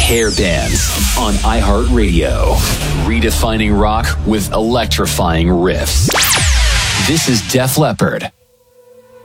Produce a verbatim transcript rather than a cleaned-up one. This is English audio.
Hair Bands on iHeartRadio. Redefining rock with electrifying riffs. This is Def Leppard.